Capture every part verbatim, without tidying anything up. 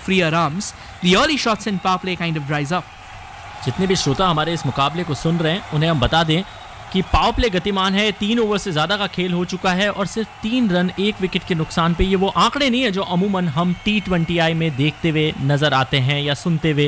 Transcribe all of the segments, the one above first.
free her arms, the early shots in power play kind of dries up. जितने भी श्रोता हमारे इस मुकाबले को सुन रहे हैं उन्हें हम बता दें कि पावर प्ले गतिमान है, तीन ओवर से ज़्यादा का खेल हो चुका है और सिर्फ तीन रन एक विकेट के नुकसान पे। ये वो आंकड़े नहीं है जो अमूमन हम टी ट्वेंटी आई में देखते हुए नज़र आते हैं या सुनते हुए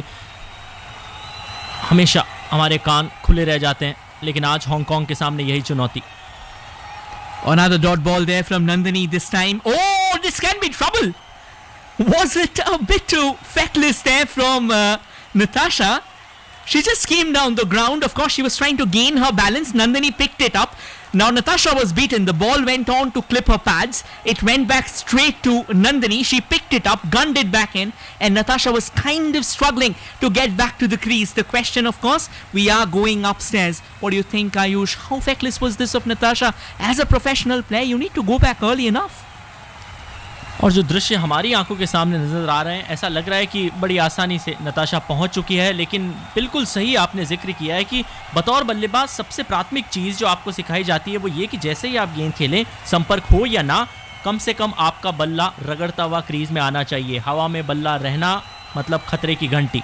हमेशा हमारे कान खुले रह जाते हैं, लेकिन आज हांगकांग के सामने यही चुनौती। Another dot ball there from Nandini this time. Oh, this can be trouble. Was it a bit too feckless there from uh, Natasha? She just came down the ground. Of course, she was trying to gain her balance. Nandini picked it up. Now Natasha was beaten. The ball went on to clip her pads. It went back straight to Nandini. She picked it up, gunned it back in, and Natasha was kind of struggling to get back to the crease. The question, of course, we are going upstairs. What do you think, Ayush? How feckless was this of Natasha? As a professional player, you need to go back early enough. और जो दृश्य हमारी आंखों के सामने नजर आ रहे हैं, ऐसा लग रहा है कि बड़ी आसानी से नताशा पहुंच चुकी है, लेकिन बिल्कुल सही आपने जिक्र किया है कि बतौर बल्लेबाज सबसे प्राथमिक चीज़ जो आपको सिखाई जाती है वो ये कि जैसे ही आप गेंद खेलें, संपर्क हो या ना, कम से कम आपका बल्ला रगड़ता हुआ क्रीज में आना चाहिए। हवा में बल्ला रहना मतलब खतरे की घंटी।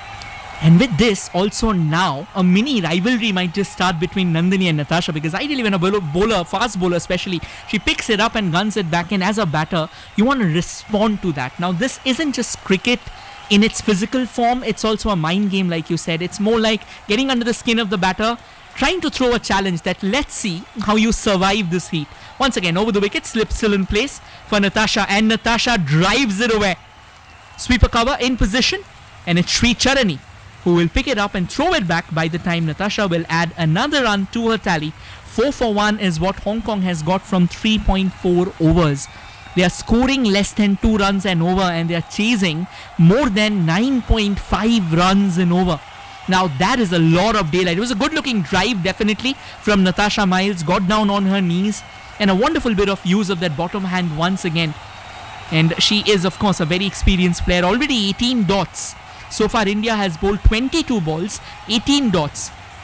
And with this, also now, a mini rivalry might just start between Nandini and Natasha, because ideally when a bowler, bowler, fast bowler especially, she picks it up and guns it back in as a batter, you want to respond to that. Now, this isn't just cricket in its physical form, it's also a mind game, like you said. It's more like getting under the skin of the batter, trying to throw a challenge that let's see how you survive this heat. Once again, over the wicket, slip still in place for Natasha, and Natasha drives it away. Sweeper cover in position, and it's Sri Charani who will pick it up and throw it back. By the time Natasha will add another run to her tally. four for one is what Hong Kong has got from three point four overs. They are scoring less than two runs an over, and they are chasing more than nine point five runs an over. Now that is a lot of daylight. It was a good looking drive definitely from Natasha Miles, got down on her knees, and a wonderful bit of use of that bottom hand once again. And she is of course a very experienced player, already eighteen dots. So far, India has bowled twenty-two balls, eighteen dots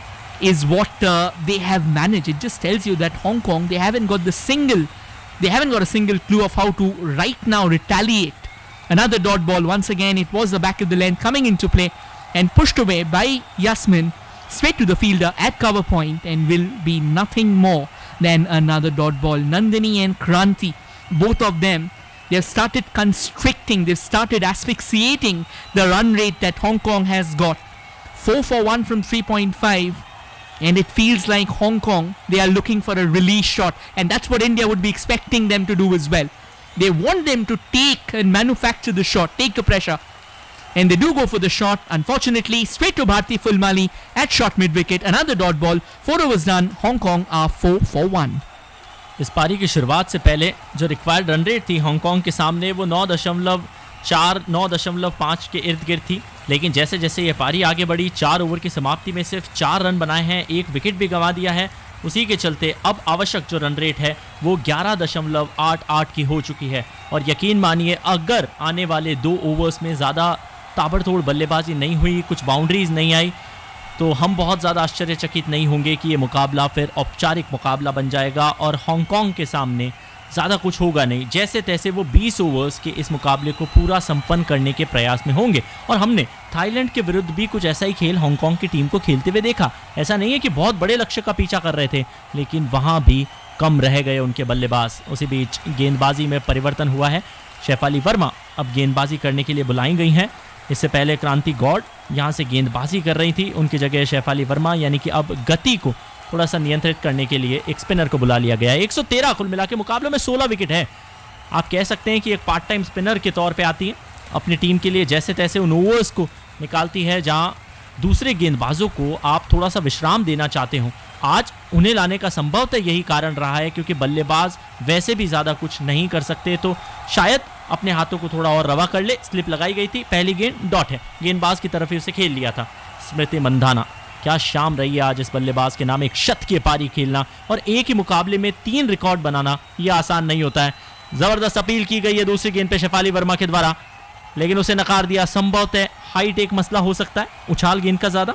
is what uh, they have managed. It just tells you that Hong Kong, they haven't got the single, they haven't got a single clue of how to right now retaliate. Another dot ball once again. It was the back of the length coming into play and pushed away by Yasmin straight to the fielder at cover point, and will be nothing more than another dot ball. Nandini and Kranti, both of them, they've started constricting, they've started asphyxiating the run rate that Hong Kong has got. four for one from three point five, and it feels like Hong Kong, they are looking for a release shot, and that's what India would be expecting them to do as well. They want them to take and manufacture the shot, take the pressure, and they do go for the shot. Unfortunately, straight to Bharti Fulmali at short mid-wicket. Another dot ball, four overs done. Hong Kong are four for one. इस पारी की शुरुआत से पहले जो required run rate थी Hong Kong के सामने वो नौ दशमलव चार नौ दशमलव पाँच के इर्द गिर्द थी, लेकिन जैसे जैसे ये पारी आगे बढ़ी, चार ओवर की समाप्ति में सिर्फ चार रन बनाए हैं, एक विकेट भी गंवा दिया है। उसी के चलते अब आवश्यक जो रन रेट है वो ग्यारह दशमलव आठ आठ की हो चुकी है। और यकीन मानिए, अगर आने वाले दो ओवर्स में ज़्यादा ताबड़तोड़ बल्लेबाजी नहीं हुई, कुछ बाउंड्रीज नहीं आई, तो हम बहुत ज़्यादा आश्चर्यचकित नहीं होंगे कि ये मुकाबला फिर औपचारिक मुकाबला बन जाएगा और हांगकांग के सामने ज़्यादा कुछ होगा नहीं। जैसे तैसे वो बीस ओवर्स के इस मुकाबले को पूरा संपन्न करने के प्रयास में होंगे। और हमने थाईलैंड के विरुद्ध भी कुछ ऐसा ही खेल हांगकांग की टीम को खेलते हुए देखा। ऐसा नहीं है कि बहुत बड़े लक्ष्य का पीछा कर रहे थे, लेकिन वहाँ भी कम रह गए उनके बल्लेबाज। उसी बीच गेंदबाजी में परिवर्तन हुआ है। शेफाली वर्मा अब गेंदबाजी करने के लिए बुलाई गई हैं। इससे पहले क्रांति गौड़ यहाँ से गेंदबाजी कर रही थी, उनकी जगह शेफाली वर्मा, यानी कि अब गति को थोड़ा सा नियंत्रित करने के लिए एक स्पिनर को बुला लिया गया है। एक सौ तेरह कुल मिला के मुकाबले में सोलह विकेट है। आप कह सकते हैं कि एक पार्ट टाइम स्पिनर के तौर पे आती है, अपनी टीम के लिए जैसे तैसे उन ओवर्स को निकालती है जहाँ दूसरे गेंदबाजों को आप थोड़ा सा विश्राम देना चाहते हो। आज उन्हें लाने का संभवतः यही कारण रहा है, क्योंकि बल्लेबाज वैसे भी ज़्यादा कुछ नहीं कर सकते, तो शायद अपने हाथों को थोड़ा और रवा कर ले। स्लिप लगाई गई थी, पहली गेंद डॉट है, गेंदबाज की तरफ ही उसे खेल लिया था। स्मृति मंधाना, क्या शाम रही है आज इस बल्लेबाज के नाम। एक शत की पारी खेलना और एक ही मुकाबले में तीन रिकॉर्ड बनाना यह आसान नहीं होता है। जबरदस्त अपील की गई है दूसरी गेंद पे शेफाली वर्मा के द्वारा, लेकिन उसे नकार दिया। संभवतः हाइट एक मसला हो सकता है, उछाल गेंद का ज्यादा।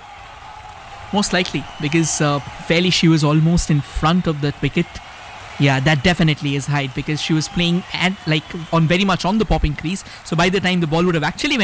Most likely, because uh, fairly she was almost in front of that wicket. Yeah, that definitely is height, because she was playing at like on very much on the popping crease. So by the time the ball would have actually